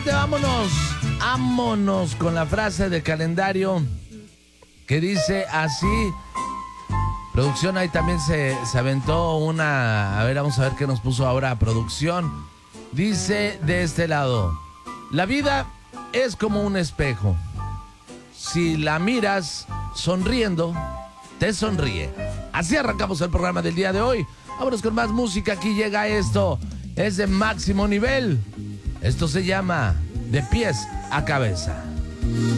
corte, vámonos. Vámonos con la frase de calendario que dice así. Producción, ahí también se aventó una... A ver, vamos a ver qué nos puso ahora producción. Dice de este lado: la vida es como un espejo. Si la miras sonriendo, te sonríe. Así arrancamos el programa del día de hoy. Vámonos con más música. Aquí llega esto. Es de máximo nivel. Esto se llama De Pies a Cabeza.